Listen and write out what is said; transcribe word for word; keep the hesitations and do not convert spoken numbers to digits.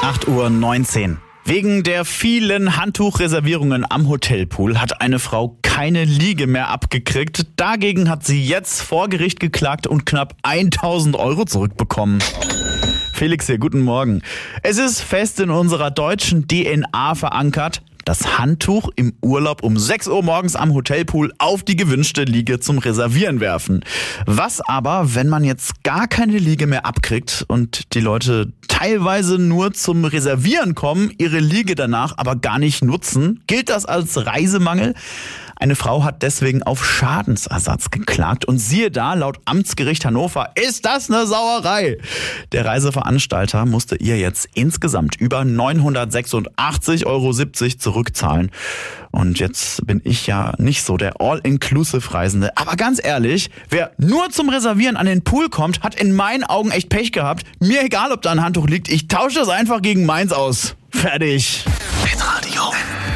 acht Uhr neunzehn. Wegen der vielen Handtuchreservierungen am Hotelpool hat eine Frau keine Liege mehr abgekriegt. Dagegen hat sie jetzt vor Gericht geklagt und knapp tausend Euro zurückbekommen. Felix hier, guten Morgen. Es ist fest in unserer deutschen D N A verankert: das Handtuch im Urlaub um sechs Uhr morgens am Hotelpool auf die gewünschte Liege zum Reservieren werfen. Was aber, wenn man jetzt gar keine Liege mehr abkriegt und die Leute teilweise nur zum Reservieren kommen, ihre Liege danach aber gar nicht nutzen? Gilt das als Reisemangel? Eine Frau hat deswegen auf Schadensersatz geklagt und siehe da, laut Amtsgericht Hannover ist das eine Sauerei. Der Reiseveranstalter musste ihr jetzt insgesamt über neunhundertsechsundachtzig Euro siebzig zurückzahlen. Und jetzt bin ich ja nicht so der All-Inclusive-Reisende. Aber ganz ehrlich, wer nur zum Reservieren an den Pool kommt, hat in meinen Augen echt Pech gehabt. Mir egal, ob da ein Handtuch liegt, ich tausche es einfach gegen meins aus. Fertig. Hitradio.